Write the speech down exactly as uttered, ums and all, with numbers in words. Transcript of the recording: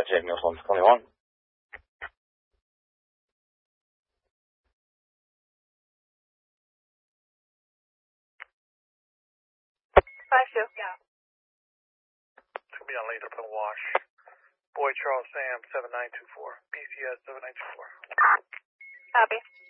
Jamie Oswald twenty-one. Five two. Yeah. It's going to be on laser for the wash. Boy Charles Sam seven nine two four. B C S seven nine two four. Copy.